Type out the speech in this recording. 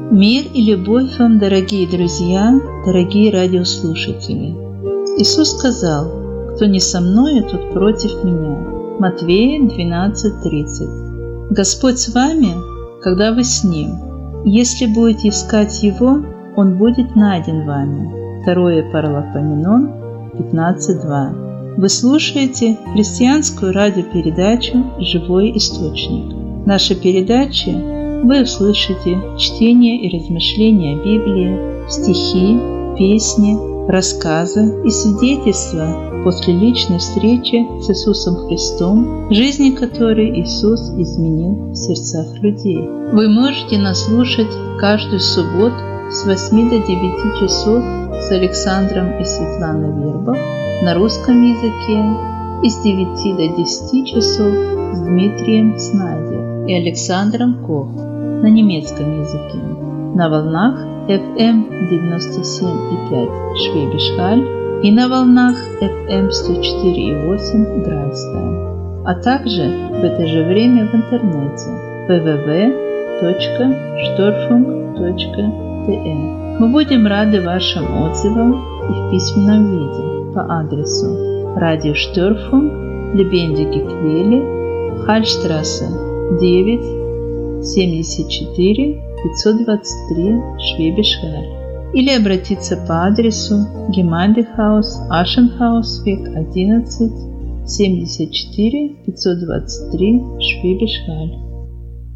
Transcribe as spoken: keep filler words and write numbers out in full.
Мир и любовь вам, дорогие друзья, дорогие радиослушатели. Иисус сказал: «Кто не со мною, тот против меня». Матвея двенадцать тридцать. Господь с вами, когда вы с Ним. Если будете искать Его, Он будет найден вами. Второе Паралипоменон пятнадцать два. Вы слушаете христианскую радиопередачу «Живой источник». В нашей передаче вы услышите чтение и размышления о Библии, стихи, песни, рассказы и свидетельства после личной встречи с Иисусом Христом, жизни которой Иисус изменил в сердцах людей. Вы можете нас слушать каждую субботу с восьми до девяти часов с Александром и Светланой Вербов на русском языке и с девяти до десяти часов с Дмитрием Снайдер и Александром Кох на немецком языке на волнах эф эм девяносто семь и пять Schwäbisch Hall и на волнах эф эм сто четыре и восемь Грайстайм, а также в это же время в интернете дабл ю дабл ю дабл ю точка шторфунк точка де. Мы будем рады вашим отзывам и в письменном виде по адресу Радио Штörfunk, Lebendige Quelle, Хальштрассе девять, семьдесят четыре, пятьсот двадцать три, Schwäbisch Hall, или обратиться по адресу Gemeindhaus Aschenhausweg одиннадцать, семьдесят четыре, пятьсот двадцать три, Schwäbisch Hall.